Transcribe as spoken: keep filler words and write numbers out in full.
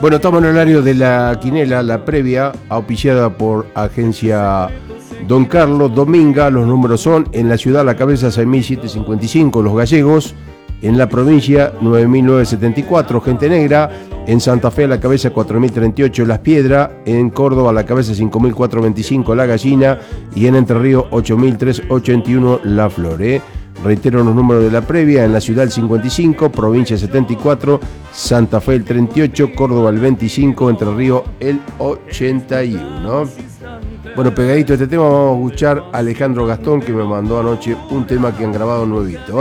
Bueno, estamos en el horario de la quinela, la previa, auspiciada por Agencia Don Carlos Dominga. Los números son: en la ciudad La Cabeza seis mil setecientos cincuenta y cinco, Los Gallegos; en la provincia nueve mil novecientos setenta y cuatro, Gente Negra; en Santa Fe La Cabeza cuatro mil treinta y ocho, Las Piedras; en Córdoba La Cabeza cinco mil cuatrocientos veinticinco, La Gallina; y en Entre Ríos ocho mil trescientos ochenta y uno, La Flor. ¿eh? Reitero los números de la previa: en la ciudad el cincuenta y cinco, provincia setenta y cuatro, Santa Fe el treinta y ocho, Córdoba el veinticinco, Entre Ríos el ochenta y uno. Bueno, pegadito a este tema vamos a escuchar a Alejandro Gastón, que me mandó anoche un tema que han grabado nuevito.